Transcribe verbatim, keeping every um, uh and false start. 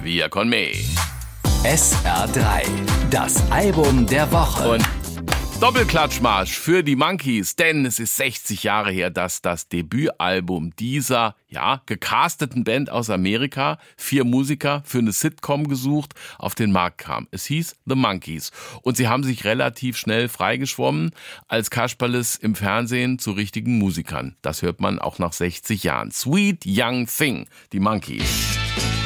Via con me. S R drei, das Album der Woche. Und Doppelklatschmarsch für die Monkees, denn es ist sechzig Jahre her, dass das Debütalbum dieser, ja, gecasteten Band aus Amerika, vier Musiker für eine Sitcom gesucht, auf den Markt kam. Es hieß The Monkees und sie haben sich relativ schnell freigeschwommen als Kasperles im Fernsehen zu richtigen Musikern. Das hört man auch nach sechzig Jahren. Sweet Young Thing, die Monkees.